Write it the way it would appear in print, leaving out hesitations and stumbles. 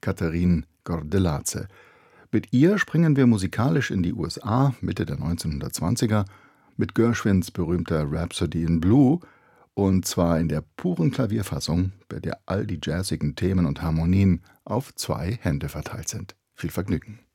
Catherine Gordeladze. Mit ihr springen wir musikalisch in die USA Mitte der 1920er mit Gershwins berühmter Rhapsody in Blue, und zwar in der puren Klavierfassung, bei der all die jazzigen Themen und Harmonien auf 2 Hände verteilt sind. Viel Vergnügen.